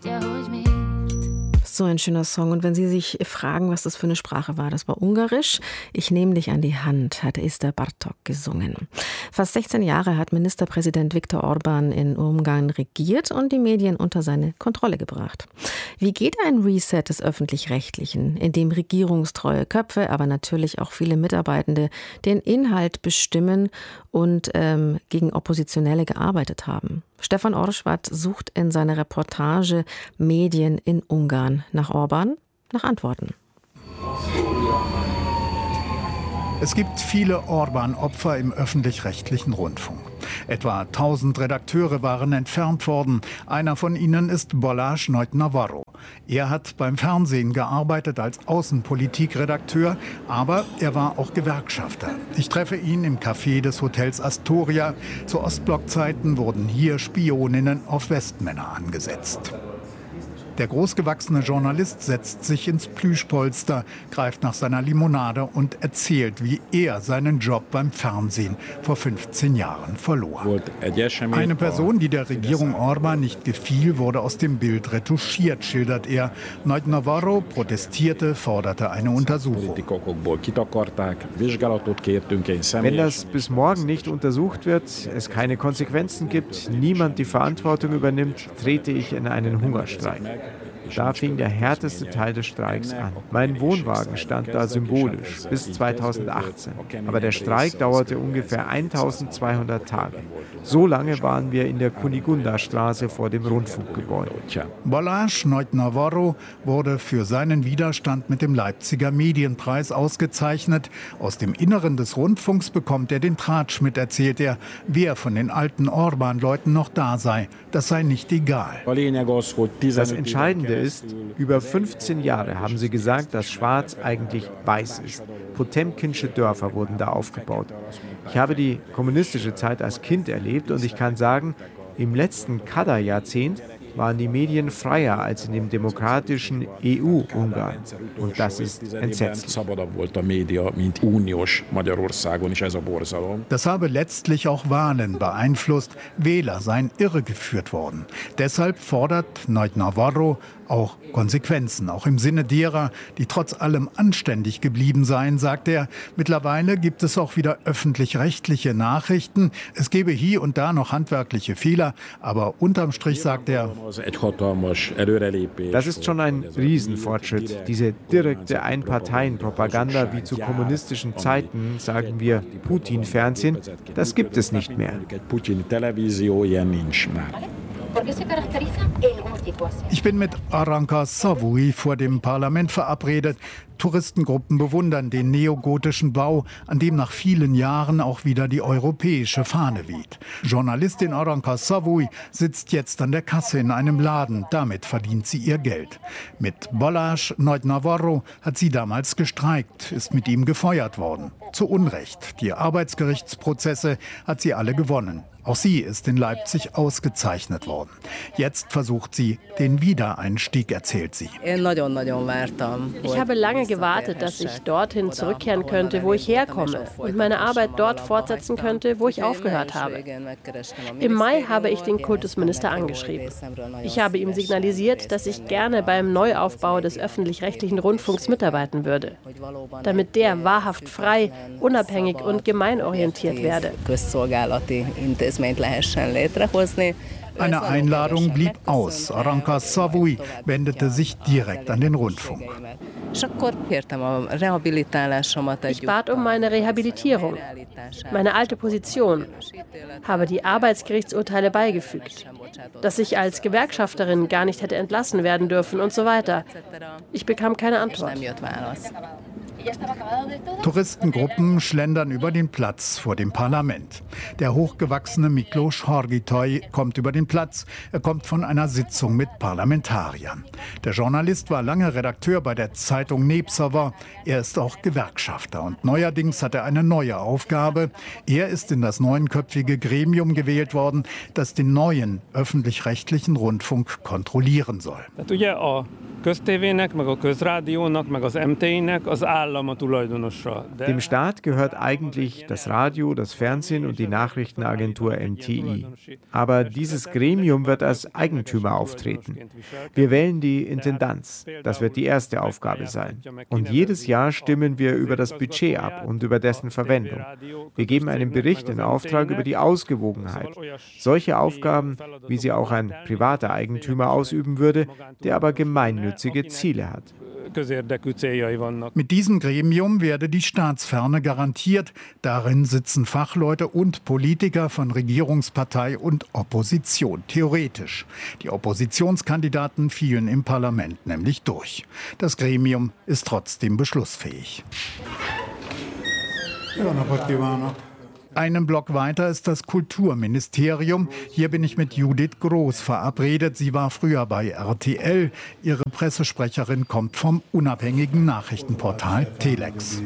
So ein schöner Song. Und wenn Sie sich fragen, was das für eine Sprache war, das war Ungarisch. Ich nehme dich an die Hand, hat Ester Bartók gesungen. Fast 16 Jahre hat Ministerpräsident Viktor Orbán in Ungarn regiert und die Medien unter seine Kontrolle gebracht. Wie geht ein Reset des Öffentlich-Rechtlichen, in dem regierungstreue Köpfe, aber natürlich auch viele Mitarbeitende den Inhalt bestimmen und gegen Oppositionelle gearbeitet haben? Stefan Orschwat sucht in seiner Reportage Medien in Ungarn nach Orbán, nach Antworten. Es gibt viele Orbán-Opfer im öffentlich-rechtlichen Rundfunk. Etwa 1000 Redakteure waren entfernt worden. Einer von ihnen ist Balázs Nagy-Navarro. Er hat beim Fernsehen gearbeitet als Außenpolitikredakteur, aber er war auch Gewerkschafter. Ich treffe ihn im Café des Hotels Astoria. Zu Ostblockzeiten wurden hier Spioninnen auf Westmänner angesetzt. Der großgewachsene Journalist setzt sich ins Plüschpolster, greift nach seiner Limonade und erzählt, wie er seinen Job beim Fernsehen vor 15 Jahren verlor. Eine Person, die der Regierung Orbán nicht gefiel, wurde aus dem Bild retuschiert, schildert er. Nagy-Navarro protestierte, forderte eine Untersuchung. Wenn das bis morgen nicht untersucht wird, es keine Konsequenzen gibt, niemand die Verantwortung übernimmt, trete ich in einen Hungerstreik. Da fing der härteste Teil des Streiks an. Mein Wohnwagen stand da symbolisch bis 2018. Aber der Streik dauerte ungefähr 1200 Tage. So lange waren wir in der Kunigunda-Straße vor dem Rundfunkgebäude. Balázs Nagy-Navarro wurde für seinen Widerstand mit dem Leipziger Medienpreis ausgezeichnet. Aus dem Inneren des Rundfunks bekommt er den Tratsch mit, erzählt er. Wer von den alten Orbán-Leuten noch da sei, das sei nicht egal. Das Entscheidende ist, über 15 Jahre haben sie gesagt, dass Schwarz eigentlich weiß ist. Potemkinsche Dörfer wurden da aufgebaut. Ich habe die kommunistische Zeit als Kind erlebt und ich kann sagen, im letzten Kader-Jahrzehnt waren die Medien freier als in dem demokratischen EU-Ungarn. Und das ist entsetzlich. Das habe letztlich auch Wahlen beeinflusst. Wähler seien irregeführt worden. Deshalb fordert Nagy-Navarro auch Konsequenzen, auch im Sinne derer, die trotz allem anständig geblieben seien, sagt er. Mittlerweile gibt es auch wieder öffentlich-rechtliche Nachrichten. Es gebe hier und da noch handwerkliche Fehler, aber unterm Strich, sagt er, das ist schon ein Riesenfortschritt. Diese direkte Einparteien-Propaganda wie zu kommunistischen Zeiten, sagen wir Putin-Fernsehen, das gibt es nicht mehr. Ich bin mit Aranka Savui vor dem Parlament verabredet. Touristengruppen bewundern den neogotischen Bau, an dem nach vielen Jahren auch wieder die europäische Fahne weht. Journalistin Aranka Savui sitzt jetzt an der Kasse in einem Laden. Damit verdient sie ihr Geld. Mit Balázs Nagy-Navarro hat sie damals gestreikt, ist mit ihm gefeuert worden. Zu Unrecht. Die Arbeitsgerichtsprozesse hat sie alle gewonnen. Auch sie ist in Leipzig ausgezeichnet worden. Jetzt versucht sie den Wiedereinstieg, erzählt sie. Ich habe lange gewartet, dass ich dorthin zurückkehren könnte, wo ich herkomme und meine Arbeit dort fortsetzen könnte, wo ich aufgehört habe. Im Mai habe ich den Kultusminister angeschrieben. Ich habe ihm signalisiert, dass ich gerne beim Neuaufbau des öffentlich-rechtlichen Rundfunks mitarbeiten würde, damit der wahrhaft frei, unabhängig und gemeinorientiert werde. Eine Einladung blieb aus. Aranka Savui wendete sich direkt an den Rundfunk. Ich bat um meine Rehabilitierung, meine alte Position, habe die Arbeitsgerichtsurteile beigefügt, dass ich als Gewerkschafterin gar nicht hätte entlassen werden dürfen und so weiter. Ich bekam keine Antwort. Touristengruppen schlendern über den Platz vor dem Parlament. Der hochgewachsene Miklós Hargitay kommt über den Platz. Er kommt von einer Sitzung mit Parlamentariern. Der Journalist war lange Redakteur bei der Zeitung Népszava. Er ist auch Gewerkschafter und neuerdings hat er eine neue Aufgabe. Er ist in das 9-köpfige Gremium gewählt worden, das den neuen öffentlich-rechtlichen Rundfunk kontrollieren soll. Dem Staat gehört eigentlich das Radio, das Fernsehen und die Nachrichtenagentur MTI. Aber dieses Gremium wird als Eigentümer auftreten. Wir wählen die Intendanz. Das wird die erste Aufgabe sein. Und jedes Jahr stimmen wir über das Budget ab und über dessen Verwendung. Wir geben einen Bericht in Auftrag über die Ausgewogenheit. Solche Aufgaben, wie sie auch ein privater Eigentümer ausüben würde, der aber gemeinnützige Ziele hat. Mit diesem Gremium werde die Staatsferne garantiert. Darin sitzen Fachleute und Politiker von Regierungspartei und Opposition. Theoretisch. Die Oppositionskandidaten fielen im Parlament nämlich durch. Das Gremium ist trotzdem beschlussfähig. Einen Block weiter ist das Kulturministerium. Hier bin ich mit Judith Groß verabredet. Sie war früher bei RTL. Ihre Pressesprecherin kommt vom unabhängigen Nachrichtenportal Telex.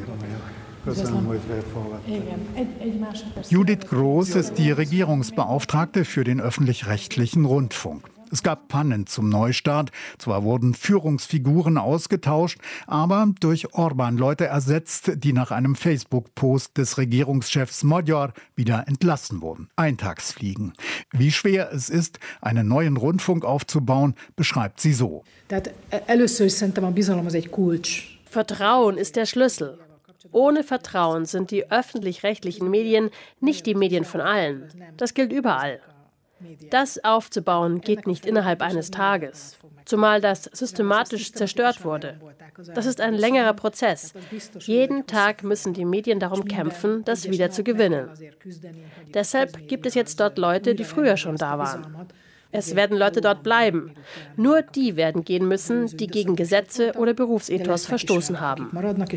Judith Groß ist die Regierungsbeauftragte für den öffentlich-rechtlichen Rundfunk. Es gab Pannen zum Neustart. Zwar wurden Führungsfiguren ausgetauscht, aber durch Orbán-Leute ersetzt, die nach einem Facebook-Post des Regierungschefs Magyar wieder entlassen wurden. Eintagsfliegen. Wie schwer es ist, einen neuen Rundfunk aufzubauen, beschreibt sie so. Vertrauen ist der Schlüssel. Ohne Vertrauen sind die öffentlich-rechtlichen Medien nicht die Medien von allen. Das gilt überall. Das aufzubauen geht nicht innerhalb eines Tages, zumal das systematisch zerstört wurde. Das ist ein längerer Prozess. Jeden Tag müssen die Medien darum kämpfen, das wieder zu gewinnen. Deshalb gibt es jetzt dort Leute, die früher schon da waren. Es werden Leute dort bleiben. Nur die werden gehen müssen, die gegen Gesetze oder Berufsethos verstoßen haben.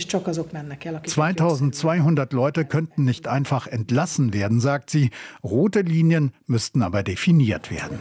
2200 Leute könnten nicht einfach entlassen werden, sagt sie. Rote Linien müssten aber definiert werden.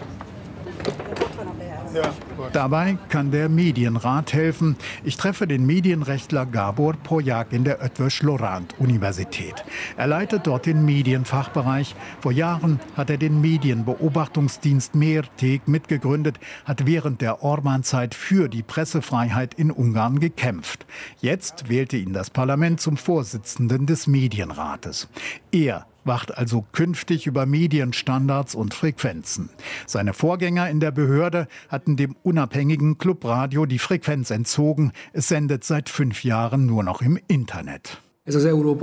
Dabei kann der Medienrat helfen. Ich treffe den Medienrechtler Gábor Poják in der Eötvös Loránd-Universität. Er leitet dort den Medienfachbereich. Vor Jahren hat er den Medienbeobachtungsdienst Mérték mitgegründet, hat während der Orbán-Zeit für die Pressefreiheit in Ungarn gekämpft. Jetzt wählte ihn das Parlament zum Vorsitzenden des Medienrates. Er wacht also künftig über Medienstandards und Frequenzen. Seine Vorgänger in der Behörde hatten dem unabhängigen Clubradio die Frequenz entzogen. Es sendet seit 5 Jahren nur noch im Internet. Das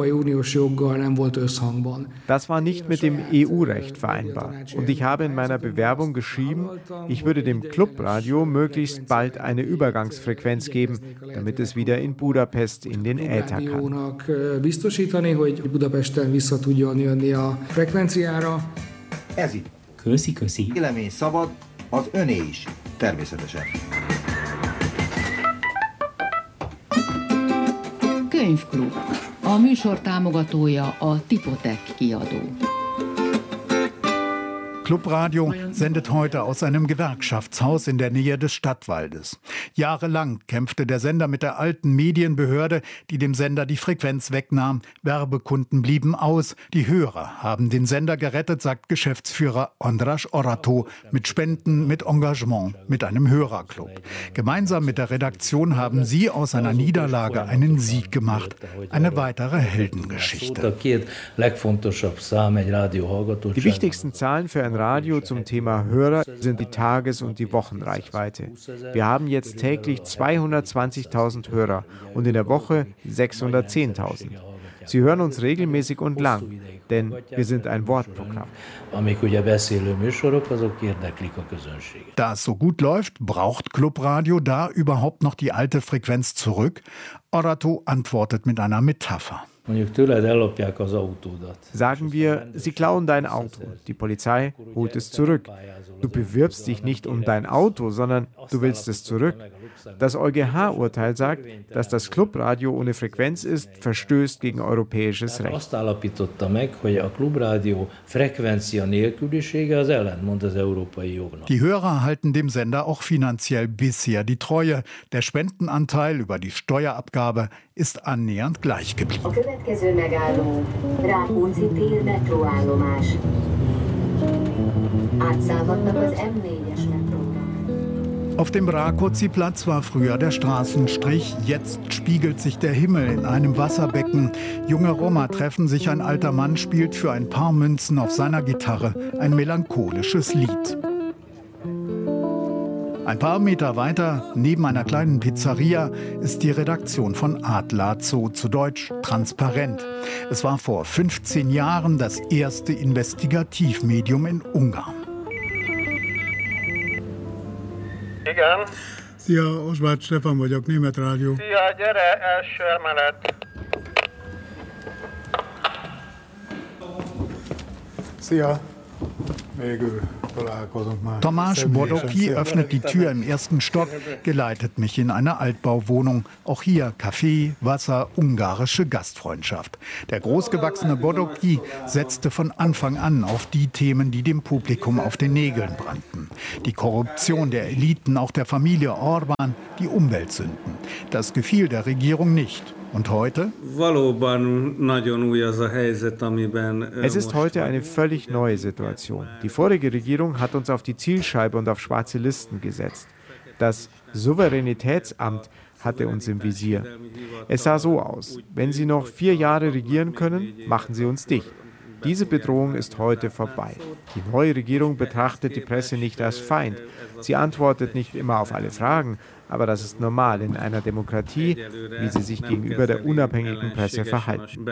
war nicht mit dem EU-Recht vereinbar. Und ich habe in meiner Bewerbung geschrieben, ich würde dem Clubradio möglichst bald eine Übergangsfrequenz geben, damit es wieder in Budapest in den Äther kann. Köszi. Vélemény szabad, az öné is, természetesen. Könyvklub. A műsor támogatója a Tipotec kiadó. Clubradio sendet heute aus einem Gewerkschaftshaus in der Nähe des Stadtwaldes. Jahrelang kämpfte der Sender mit der alten Medienbehörde, die dem Sender die Frequenz wegnahm. Werbekunden blieben aus. Die Hörer haben den Sender gerettet, sagt Geschäftsführer András Orato. Mit Spenden, mit Engagement, mit einem Hörerclub. Gemeinsam mit der Redaktion haben sie aus einer Niederlage einen Sieg gemacht. Eine weitere Heldengeschichte. Die wichtigsten Zahlen für ein Radio zum Thema Hörer sind die Tages- und die Wochenreichweite. Wir haben jetzt täglich 220.000 Hörer und in der Woche 610.000. Sie hören uns regelmäßig und lang, denn wir sind ein Wortprogramm. Da es so gut läuft, braucht Clubradio da überhaupt noch die alte Frequenz zurück? Orato antwortet mit einer Metapher. Sagen wir, sie klauen dein Auto. Die Polizei holt es zurück. Du bewirbst dich nicht um dein Auto, sondern du willst es zurück. Das EuGH-Urteil sagt, dass das Clubradio ohne Frequenz ist, verstößt gegen europäisches Recht. Die Hörer halten dem Sender auch finanziell bisher die Treue. Der Spendenanteil über die Steuerabgabe ist annähernd gleich geblieben. Következő megálló, Rákóczi tér metróállomás. Átszállhatnak az M4-es metróra. Auf dem Rákóczi-Platz war früher der Straßenstrich, jetzt spiegelt sich der Himmel in einem Wasserbecken. Junge Roma treffen sich, ein alter Mann spielt für ein paar Münzen auf seiner Gitarre ein melancholisches Lied. Ein paar Meter weiter, neben einer kleinen Pizzeria, ist die Redaktion von Átlátszó, zu Deutsch transparent. Es war vor 15 Jahren das erste Investigativmedium in Ungarn. Igen. Szia, Osváth Stefan vagyok, Német Rádió. Szia, gyere, első emelet. Szia, végül találkozunk már. Tomáš Bodoky öffnet die Tür im ersten Stock, geleitet mich in eine Altbauwohnung. Auch hier Kaffee, Wasser, ungarische Gastfreundschaft. Der großgewachsene Bodoky setzte von Anfang an auf die Themen, die dem Publikum auf den Nägeln brannten. Die Korruption der Eliten, auch der Familie Orbán, die Umweltsünden. Das gefiel der Regierung nicht. Und heute? Es ist heute eine völlig neue Situation. Die vorige Regierung hat uns auf die Zielscheibe und auf schwarze Listen gesetzt. Das Souveränitätsamt hatte uns im Visier. Es sah so aus: Wenn Sie noch 4 Jahre regieren können, machen Sie uns dicht. Diese Bedrohung ist heute vorbei. Die neue Regierung betrachtet die Presse nicht als Feind. Sie antwortet nicht immer auf alle Fragen, aber das ist normal in einer Demokratie, wie sie sich gegenüber der unabhängigen Presse verhalten.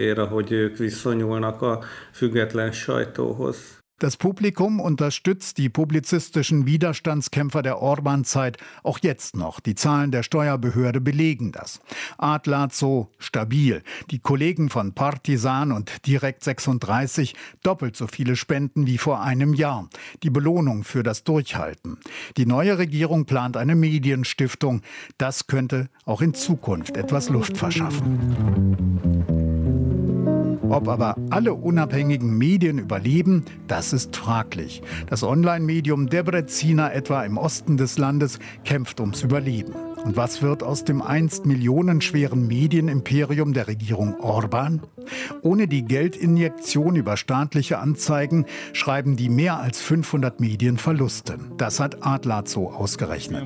Das Publikum unterstützt die publizistischen Widerstandskämpfer der Orbán-Zeit auch jetzt noch. Die Zahlen der Steuerbehörde belegen das. Átlátszó stabil. Die Kollegen von Partizan und Direkt 36 doppelt so viele Spenden wie vor einem Jahr. Die Belohnung für das Durchhalten. Die neue Regierung plant eine Medienstiftung. Das könnte auch in Zukunft etwas Luft verschaffen. Ob aber alle unabhängigen Medien überleben, das ist fraglich. Das Online-Medium Debrecina etwa im Osten des Landes kämpft ums Überleben. Und was wird aus dem einst millionenschweren Medienimperium der Regierung Orbán? Ohne die Geldinjektion über staatliche Anzeigen schreiben die mehr als 500 Medien Verluste. Das hat Átlátszó ausgerechnet.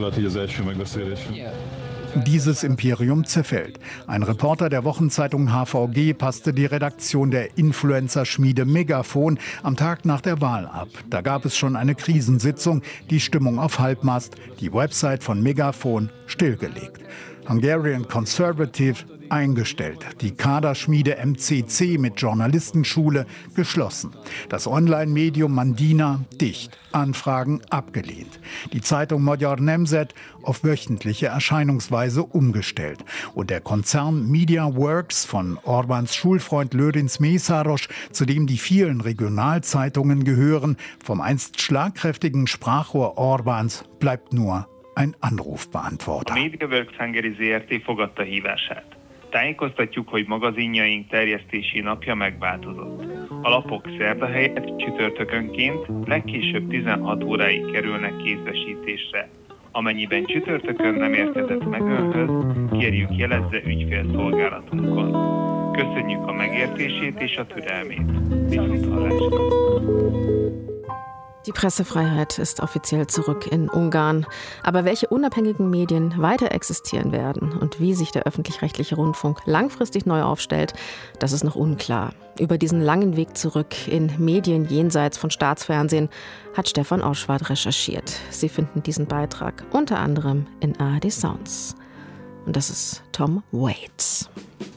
Dieses Imperium zerfällt. Ein Reporter der Wochenzeitung HVG passte die Redaktion der Influencer-Schmiede Megafon am Tag nach der Wahl ab. Da gab es schon eine Krisensitzung, die Stimmung auf Halbmast, die Website von Megafon stillgelegt. Hungarian Conservative eingestellt, die Kaderschmiede MCC mit Journalistenschule geschlossen, das Online-Medium Mandina dicht, Anfragen abgelehnt, die Zeitung Magyar Nemzet auf wöchentliche Erscheinungsweise umgestellt und der Konzern MediaWorks von Orbáns Schulfreund Lőrinc Mészáros, zu dem die vielen Regionalzeitungen gehören, vom einst schlagkräftigen Sprachrohr Orbáns bleibt nur ein Anrufbeantworter. MediaWorks Hungary ZRT fogadta hívását. Tájékoztatjuk, hogy magazinjaink terjesztési napja megváltozott. A lapok szerda helyett csütörtökönként legkésőbb 16 óráig kerülnek kézbesítésre. Amennyiben csütörtökön nem érkezett meg önhöz, kérjük jelezze ügyfélszolgálatunkon. Köszönjük a megértését és a türelmét. Viszonthallásra. Die Pressefreiheit ist offiziell zurück in Ungarn. Aber welche unabhängigen Medien weiter existieren werden und wie sich der öffentlich-rechtliche Rundfunk langfristig neu aufstellt, das ist noch unklar. Über diesen langen Weg zurück in Medien jenseits von Staatsfernsehen hat Stefan Oschwart recherchiert. Sie finden diesen Beitrag unter anderem in ARD Sounds. Und das ist Tom Waits.